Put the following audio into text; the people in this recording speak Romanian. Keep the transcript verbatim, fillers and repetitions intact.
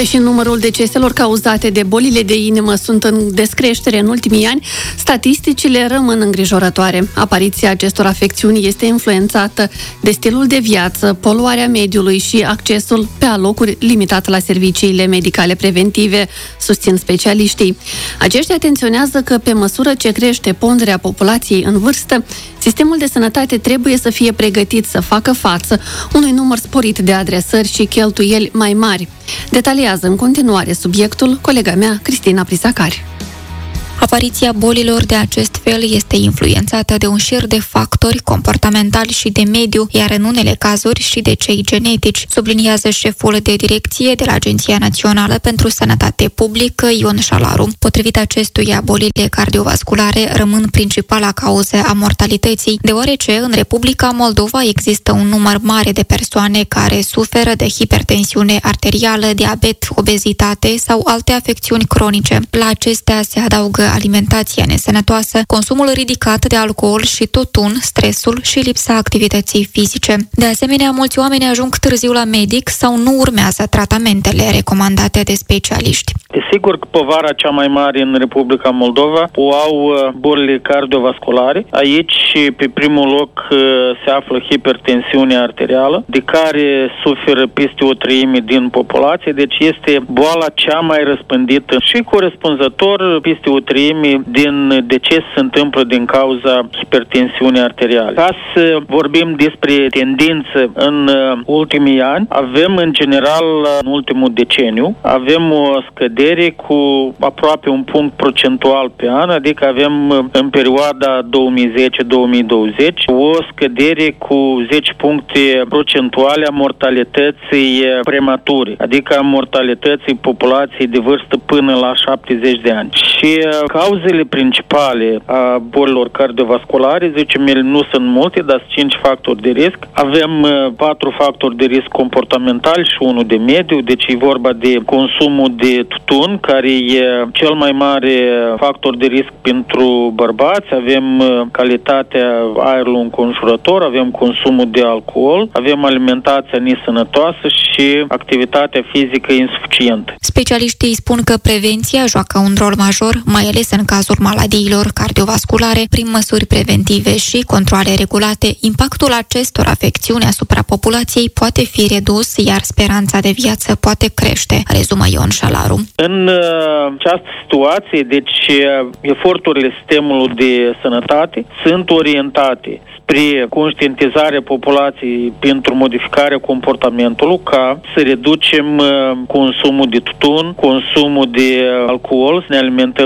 Deși numărul deceselor cauzate de bolile de inimă sunt în descreștere în ultimii ani, statisticile rămân îngrijorătoare. Apariția acestor afecțiuni este influențată de stilul de viață, poluarea mediului și accesul pe alocuri limitat la serviciile medicale preventive, susțin specialiștii. Aceștia atenționează că pe măsură ce crește ponderea populației în vârstă, sistemul de sănătate trebuie să fie pregătit să facă față unui număr sporit de adresări și cheltuieli mai mari. Detaliază în continuare subiectul colega mea, Cristina Prisacari. Apariția bolilor de acest fel este influențată de un șir de factori comportamentali și de mediu, iar în unele cazuri și de cei genetici, subliniază șeful de direcție de la Agenția Națională pentru Sănătate Publică, Ion Șalaru. Potrivit acestuia, bolile cardiovasculare rămân principala cauză a mortalității, deoarece în Republica Moldova există un număr mare de persoane care suferă de hipertensiune arterială, diabet, obezitate sau alte afecțiuni cronice. La acestea se adaugă alimentația nesănătoasă, consumul ridicat de alcool și tutun, stresul și lipsa activității fizice. De asemenea, mulți oameni ajung târziu la medic sau nu urmează tratamentele recomandate de specialiști. Desigur că povara cea mai mare în Republica Moldova o au bolile cardiovasculare. Aici, pe primul loc, se află hipertensiunea arterială, de care suferă peste o treime din populație, deci este boala cea mai răspândită și corespunzător peste o treime din deces se întâmplă din cauza hipertensiunii arteriale. Ca să vorbim despre tendință în ultimii ani, avem în general în ultimul deceniu, avem o scădere cu aproape un punct procentual pe an, adică avem în perioada două mii zece două mii douăzeci o scădere cu zece puncte procentuale a mortalității premature, adică a mortalității populației de vârstă până la șaptezeci de ani. Și cauzele principale a bolilor cardiovasculare, zicem ele, nu sunt multe, dar sunt cinci factori de risc. Avem patru factori de risc comportamental și unul de mediu, deci e vorba de consumul de tutun, care e cel mai mare factor de risc pentru bărbați. Avem calitatea aerului înconjurător, avem consumul de alcool, avem alimentația nesănătoasă și activitatea fizică insuficientă. Specialiștii spun că prevenția joacă un rol major, mai ales în cazul maladiilor cardiovasculare, prin măsuri preventive și controale regulate. Impactul acestor afecțiuni asupra populației poate fi redus, iar speranța de viață poate crește, rezumă Ion Șalaru. În uh, această situație, deci uh, eforturile sistemului de sănătate sunt orientate spre conștientizarea populației pentru modificarea comportamentului, ca să reducem uh, consumul de tutun, consumul de alcool, să ne alimentăm